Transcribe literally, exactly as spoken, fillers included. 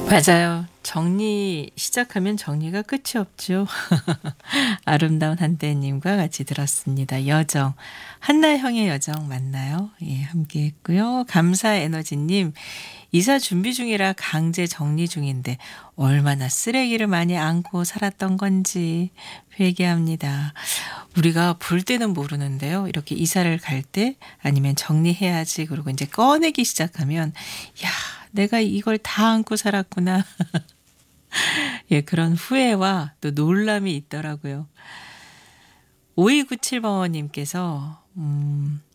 맞아요. 정리 시작하면 정리가 끝이 없죠. 아름다운 한때님과 같이 들었습니다. 여정. 한나형의 여정 맞나요? 예, 함께 했고요. 감사 에너지님. 이사 준비 중이라 강제 정리 중인데 얼마나 쓰레기를 많이 안고 살았던 건지 회개합니다. 우리가 볼 때는 모르는데요. 이렇게 이사를 갈 때 아니면 정리해야지 그러고 이제 꺼내기 시작하면 야, 내가 이걸 다 안고 살았구나. 예, 그런 후회와 또 놀람이 있더라고요. 오이구칠 번님께서 음